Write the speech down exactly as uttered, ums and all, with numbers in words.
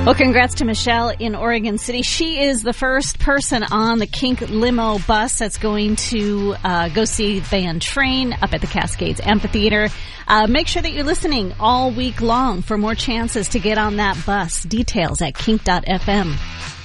Well, congrats to Michelle in Oregon City. She is the first person on the Kink limo bus that's going to uh, go see the band Train up at the Cascades Amphitheater. Uh, make sure that you're listening all week long for more chances to get on that bus. Details at kink dot f m.